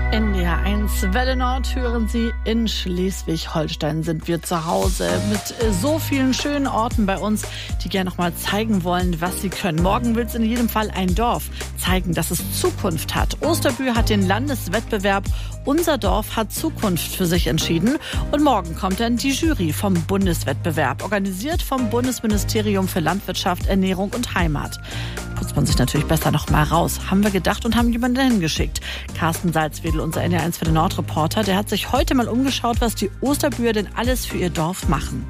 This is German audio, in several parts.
NDR 1 Welle Nord hören Sie. In Schleswig-Holstein sind wir zu Hause mit so vielen schönen Orten bei uns, die gerne noch mal zeigen wollen, was sie können. Morgen will es in jedem Fall ein Dorf zeigen, dass es Zukunft hat. Osterbühl hat den Landeswettbewerb Unser Dorf hat Zukunft für sich entschieden. Und morgen kommt dann die Jury vom Bundeswettbewerb, organisiert vom Bundesministerium für Landwirtschaft, Ernährung und Heimat. Putzt man sich natürlich besser noch mal raus, haben wir gedacht und haben jemanden dahin geschickt. Carsten Salzwedel, unser NDR 1 Welle Nord Reporter, der hat sich heute mal umgeschaut, was die Osterbüher denn alles für ihr Dorf machen.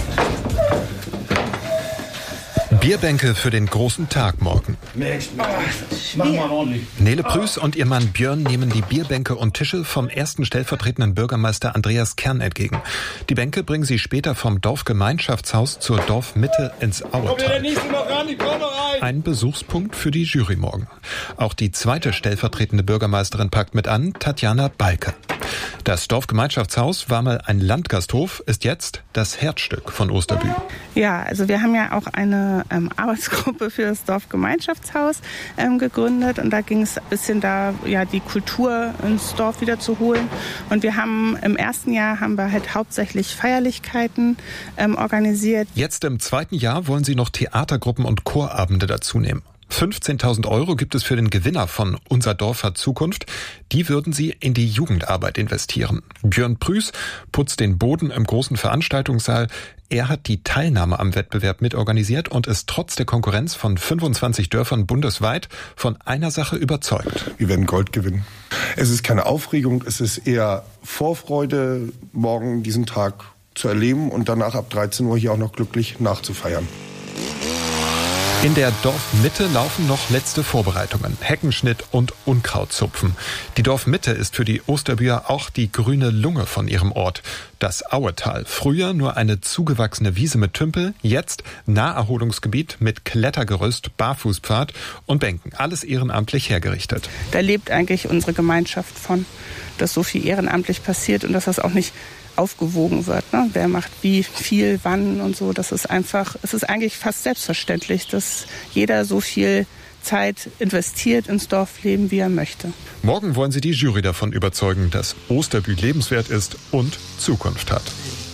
Bierbänke für den großen Tag morgen. Mach mal ordentlich. Nele Prüß und ihr Mann Björn nehmen die Bierbänke und Tische vom ersten stellvertretenden Bürgermeister Andreas Kern entgegen. Die Bänke bringen sie später vom Dorfgemeinschaftshaus zur Dorfmitte ins Auertal. Ein Besuchspunkt für die Jury morgen. Auch die zweite stellvertretende Bürgermeisterin packt mit an, Tatjana Balke. Das Dorfgemeinschaftshaus war mal ein Landgasthof, ist jetzt das Herzstück von Osterbühl. Ja, also wir haben ja auch eine Arbeitsgruppe für das Dorfgemeinschaftshaus gegründet und da ging es ein bisschen die Kultur ins Dorf wieder zu holen. Und wir haben im ersten Jahr halt hauptsächlich Feierlichkeiten organisiert. Jetzt im zweiten Jahr wollen sie noch Theatergruppen und Chorabende dazu nehmen. 15.000 € gibt es für den Gewinner von Unser Dorf hat Zukunft. Die würden sie in die Jugendarbeit investieren. Björn Prüß putzt den Boden im großen Veranstaltungssaal. Er hat die Teilnahme am Wettbewerb mitorganisiert und ist trotz der Konkurrenz von 25 Dörfern bundesweit von einer Sache überzeugt. Wir werden Gold gewinnen. Es ist keine Aufregung, es ist eher Vorfreude, morgen diesen Tag zu erleben und danach ab 13 Uhr hier auch noch glücklich nachzufeiern. In der Dorfmitte laufen noch letzte Vorbereitungen, Heckenschnitt und Unkrautzupfen. Die Dorfmitte ist für die Osterbüher auch die grüne Lunge von ihrem Ort. Das Auertal, früher nur eine zugewachsene Wiese mit Tümpel, jetzt Naherholungsgebiet mit Klettergerüst, Barfußpfad und Bänken. Alles ehrenamtlich hergerichtet. Da lebt eigentlich unsere Gemeinschaft von, dass so viel ehrenamtlich passiert und dass das auch nicht aufgewogen wird, ne? Wer macht wie viel, wann und so. Es ist eigentlich fast selbstverständlich, dass jeder so viel Zeit investiert ins Dorfleben, wie er möchte. Morgen wollen sie die Jury davon überzeugen, dass Osterbühl lebenswert ist und Zukunft hat.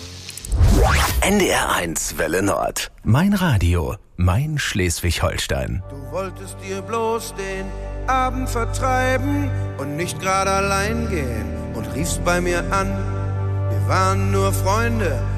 NDR 1 Welle Nord. Mein Radio, mein Schleswig-Holstein. Du wolltest dir bloß den Abend vertreiben und nicht gerade allein gehen und riefst bei mir an. Wir waren nur Freunde,